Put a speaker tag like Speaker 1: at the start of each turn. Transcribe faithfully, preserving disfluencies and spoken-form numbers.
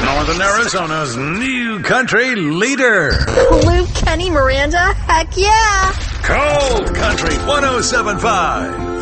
Speaker 1: Northern Arizona's new country leader.
Speaker 2: Luke, Kenny, Miranda, heck yeah.
Speaker 1: Cold Country one oh seven point five.